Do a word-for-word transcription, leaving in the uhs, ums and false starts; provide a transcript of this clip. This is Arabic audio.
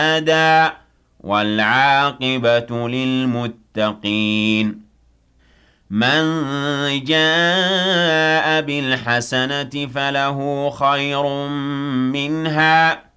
أَدًى وَالْعَاقِبَةُ لِلْمُتَّقِينَ مَن جَاءَ بِالْحَسَنَةِ فَلَهُ خَيْرٌ مِّنْهَا